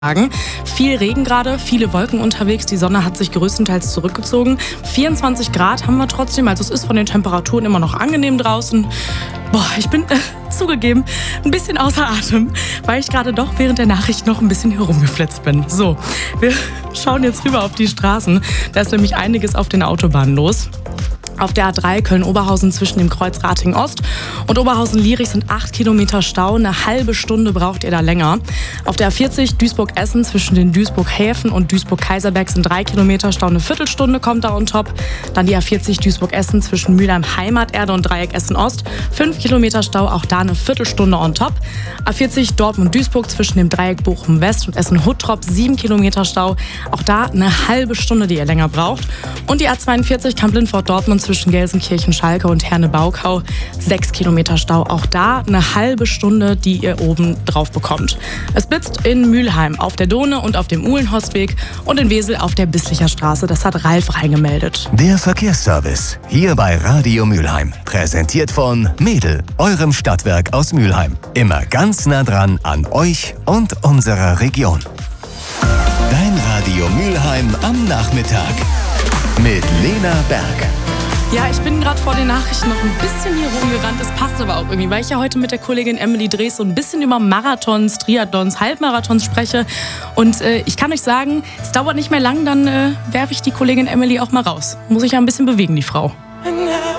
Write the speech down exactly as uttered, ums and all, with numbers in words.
Viel Regen gerade, viele Wolken unterwegs, die Sonne hat sich größtenteils zurückgezogen. vierundzwanzig Grad haben wir trotzdem, also es ist von den Temperaturen immer noch angenehm draußen. Boah, ich bin äh, zugegeben ein bisschen außer Atem, weil ich gerade doch während der Nachricht noch ein bisschen herumgeflitzt bin. So, wir schauen jetzt rüber auf die Straßen. Da ist nämlich einiges auf den Autobahnen los. Auf der A drei Köln-Oberhausen zwischen dem Kreuz Ratingen-Ost und Oberhausen-Lierich sind acht Kilometer Stau. Eine halbe Stunde braucht ihr da länger. Auf der A vierzig Duisburg-Essen zwischen den Duisburg-Häfen und Duisburg-Kaiserberg sind drei Kilometer Stau. Eine Viertelstunde kommt da on top. Dann die A vierzig Duisburg-Essen zwischen Mülheim-Heimaterde und Dreieck Essen-Ost. Fünf Kilometer Stau, auch da eine Viertelstunde on top. A vierzig Dortmund-Duisburg zwischen dem Dreieck Bochum-West und Essen-Huttrop. Sieben Kilometer Stau. Auch da eine halbe Stunde, die ihr länger braucht. Und die A zweiundvierzig Kamp-Lindfort-Dortmund zwischen Gelsenkirchen-Schalke und Herne-Baukau. Sechs Kilometer Stau. Auch da eine halbe Stunde, die ihr oben drauf bekommt. Es blitzt in Mülheim auf der Dohne und auf dem Uhlenhorstweg und in Wesel auf der Bisslicher Straße. Das hat Ralf reingemeldet. Der Verkehrsservice hier bei Radio Mülheim. Präsentiert von Mädel, eurem Stadtwerk aus Mülheim. Immer ganz nah dran an euch und unserer Region. Dein Radio Mülheim am Nachmittag mit Lena Berg. Ja, ich bin gerade vor den Nachrichten noch ein bisschen hier rumgerannt. Es passt aber auch irgendwie, weil ich ja heute mit der Kollegin Emily Drees so ein bisschen über Marathons, Triathlons, Halbmarathons spreche. Und äh, ich kann euch sagen, es dauert nicht mehr lang, dann äh, werfe ich die Kollegin Emily auch mal raus. Muss ich ja ein bisschen bewegen, die Frau.